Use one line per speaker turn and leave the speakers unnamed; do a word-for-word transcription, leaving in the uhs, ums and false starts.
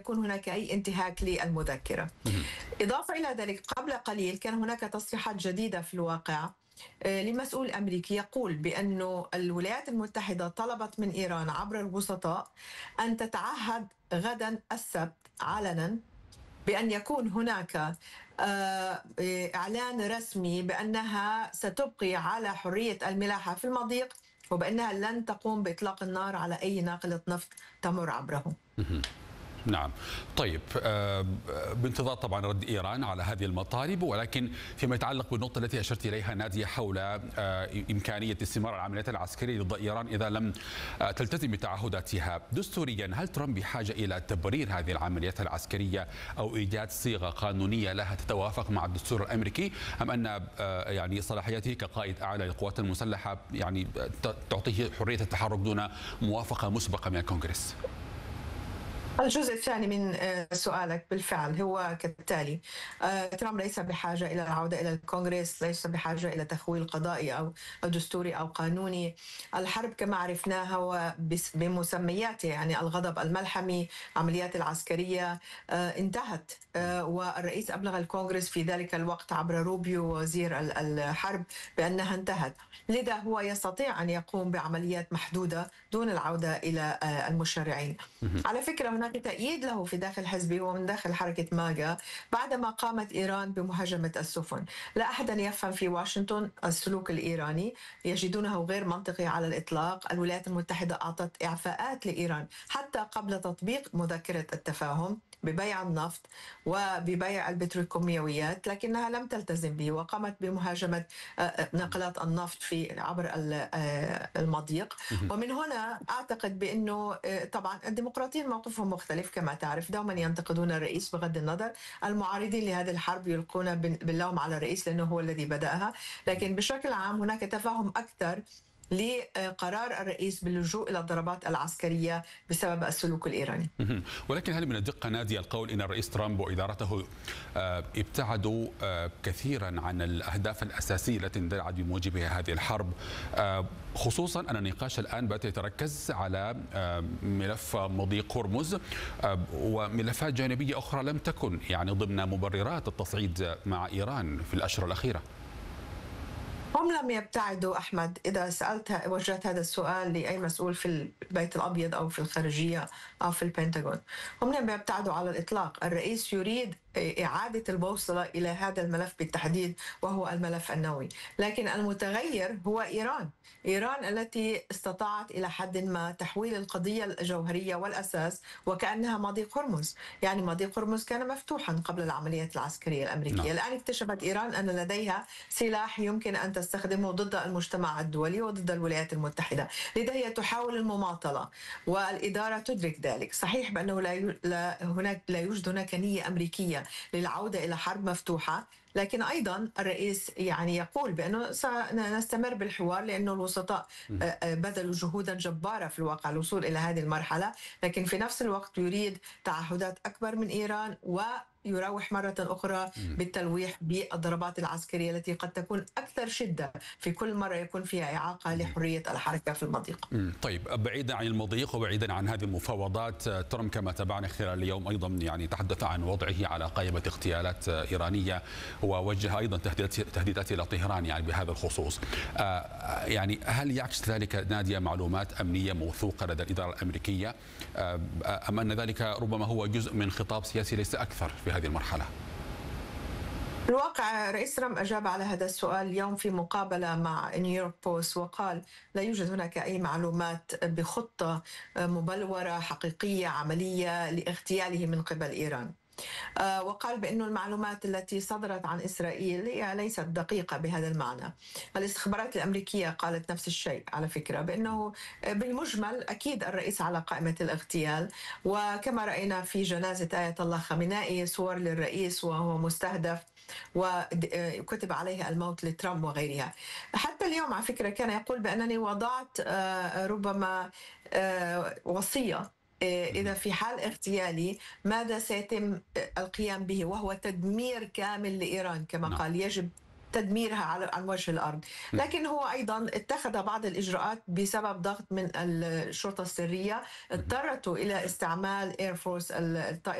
يكون هناك أي انتهاك للمذكرة. إضافة إلى ذلك قبل قليل كان هناك تصريحات جديدة في الواقع لمسؤول أمريكي يقول بأن الولايات المتحدة طلبت من إيران عبر الوسطاء أن تتعهد غدا السبت علنا بأن يكون هناك إعلان رسمي بأنها ستبقي على حرية الملاحة في المضيق، وبأنها لن تقوم بإطلاق النار على أي ناقلة نفط تمر عبره.
نعم. طيب، بانتظار طبعا رد إيران على هذه المطالب، ولكن فيما يتعلق بالنقطة التي أشرت إليها نادية حول إمكانية استمرار العمليات العسكرية ضد إيران إذا لم تلتزم بتعهداتها دستوريا، هل ترامب بحاجة إلى تبرير هذه العمليات العسكرية أو إيجاد صيغة قانونية لها تتوافق مع الدستور الأمريكي، أم أن يعني صلاحياته كقائد أعلى للقوات المسلحة يعني تعطيه حرية التحرك دون موافقة مسبقة من الكونغرس؟
الجزء الثاني من سؤالك بالفعل هو كالتالي: ترامب ليس بحاجة إلى العودة إلى الكونغرس، ليس بحاجة إلى تخويل قضائي أو دستوري أو قانوني. الحرب كما عرفناها بمسمياتها، يعني الغضب الملحمي، عمليات العسكرية انتهت، والرئيس أبلغ الكونغرس في ذلك الوقت عبر روبيو وزير الحرب بأنها انتهت. لذا هو يستطيع أن يقوم بعمليات محدودة دون العودة إلى المشرعين. على فكرة هناك تأييد له في داخل حزبه ومن داخل حركة ماجا بعدما قامت إيران بمهاجمة السفن. لا أحد يفهم في واشنطن السلوك الإيراني، يجدونه غير منطقي على الإطلاق. الولايات المتحدة أعطت إعفاءات لإيران حتى قبل تطبيق مذكرة التفاهم ببيع النفط وببيع البتروكيماويات، لكنها لم تلتزم به وقامت بمهاجمة نقلات النفط في عبر المضيق. ومن هنا أعتقد بأنه طبعا الديمقراطيين موقفهم مختلف كما تعرف، دوما ينتقدون الرئيس بغض النظر. المعارضين لهذه الحرب يلقون باللوم على الرئيس لأنه هو الذي بدأها، لكن بشكل عام هناك تفاهم أكثر لقرار الرئيس باللجوء إلى الضربات العسكرية بسبب السلوك الإيراني.
ولكن هل من الدقة نادي القول إن الرئيس ترامب وإدارته ابتعدوا كثيرا عن الأهداف الأساسية التي اندلعت بموجبها هذه الحرب، خصوصا أن النقاش الآن بات يتركز على ملف مضيق هرمز وملفات جانبية أخرى لم تكن يعني ضمن مبررات التصعيد مع إيران في الأشهر الأخيرة؟
هم لم يبتعدوا أحمد. إذا سألت وجهت هذا السؤال لأي مسؤول في البيت الأبيض أو في الخارجية أو في البنتاغون، هم لم يبتعدوا على الإطلاق. الرئيس يريد إعادة البوصلة إلى هذا الملف بالتحديد وهو الملف النووي، لكن المتغير هو إيران. إيران التي استطاعت إلى حد ما تحويل القضية الجوهرية والأساس وكأنها مضيق هرمز. يعني مضيق هرمز كان مفتوحا قبل العمليات العسكرية الأمريكية. نعم. الآن اكتشفت إيران أن لديها سلاح يمكن أن تستخدمه ضد المجتمع الدولي وضد الولايات المتحدة، لذا هي تحاول المماطلة والإدارة تدرك ذلك. صحيح بأنه لا, لا هناك لا يوجد هناك نية أمريكية للعودة إلى حرب مفتوحة، لكن أيضا الرئيس يعني يقول بأنه سنستمر بالحوار لأنه الوسطاء بذلوا جهودا جبارة في الواقع الوصول إلى هذه المرحلة، لكن في نفس الوقت يريد تعهدات أكبر من إيران و يراوح مرة أخرى بالتلويح بالضربات العسكرية التي قد تكون أكثر شدة في كل مرة يكون فيها إعاقة لحرية الحركة في المضيق.
طيب، بعيدا عن المضيق وبعيدا عن هذه المفاوضات، ترامب كما تابعنا خلال اليوم أيضا يعني تحدث عن وضعه على قائمة اغتيالات إيرانية، ووجه أيضا تهديدات إلى طهران يعني بهذا الخصوص. يعني هل يعكس ذلك نادية معلومات أمنية موثوقة لدى الإدارة الأمريكية، أم أن ذلك ربما هو جزء من خطاب سياسي ليس أكثر في هذه المرحلة؟
في الواقع رئيس ترامب أجاب على هذا السؤال اليوم في مقابلة مع نيويورك بوست وقال لا يوجد هناك أي معلومات بخطة مبلورة حقيقية عملية لاغتياله من قبل إيران. وقال بأن المعلومات التي صدرت عن إسرائيل هي ليست دقيقة بهذا المعنى. الاستخبارات الأمريكية قالت نفس الشيء على فكرة، بأنه بالمجمل أكيد الرئيس على قائمة الاغتيال، وكما رأينا في جنازة آية الله خامنائي صور للرئيس وهو مستهدف وكتب عليها الموت لترامب وغيرها. حتى اليوم على فكرة كان يقول بأنني وضعت ربما وصية إذا في حال اغتيالي ماذا سيتم القيام به، وهو تدمير كامل لإيران كما نعم. قال يجب تدميرها على عن وجه الأرض. لكن هو أيضا اتخذ بعض الإجراءات بسبب ضغط من الشرطة السرية، اضطرته إلى استعمال إير فورس الطائرة